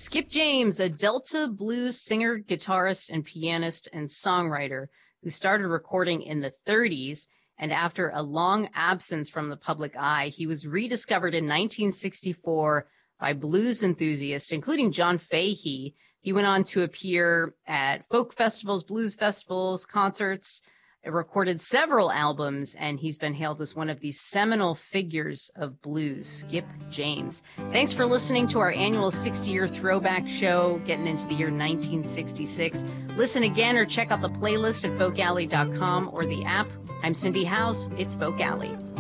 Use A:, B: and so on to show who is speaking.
A: Skip James, a Delta blues singer, guitarist, and pianist and songwriter who started recording in the 30s, and after a long absence from the public eye, he was rediscovered in 1964 by blues enthusiasts, including John Fahey. He went on to appear at folk festivals, blues festivals, concerts, recorded several albums, and he's been hailed as one of the seminal figures of blues, Skip James. Thanks for listening to our annual 60-year throwback show, getting into the year 1966. Listen again or check out the playlist at folkalley.com or the app. I'm Cindy House. It's Folk Alley.